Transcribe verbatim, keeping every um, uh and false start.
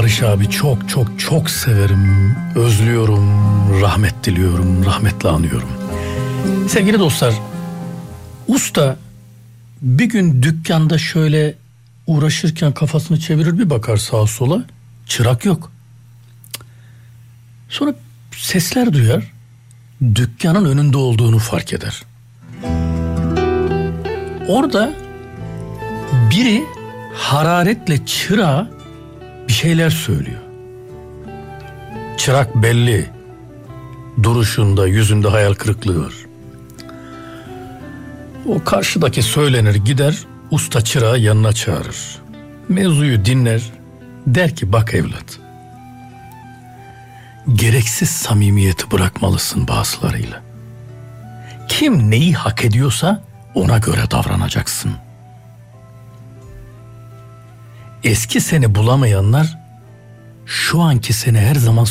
Barış abi çok çok çok severim, özlüyorum, rahmet diliyorum, rahmetle anıyorum. Sevgili dostlar, usta bir gün dükkanda şöyle uğraşırken kafasını çevirir, bir bakar sağa sola, çırak yok. Sonra sesler duyar, dükkanın önünde olduğunu fark eder. Orada biri hararetle çırağa bir şeyler söylüyor. Çırak belli, duruşunda, yüzünde hayal kırıklığı var. O karşıdaki söylenir, gider usta çırağı yanına çağırır. Mevzuyu dinler, der ki bak evlat, gereksiz samimiyeti bırakmalısın bazılarıyla. Kim neyi hak ediyorsa ona göre davranacaksın. Eski seni bulamayanlar şu anki seni her zaman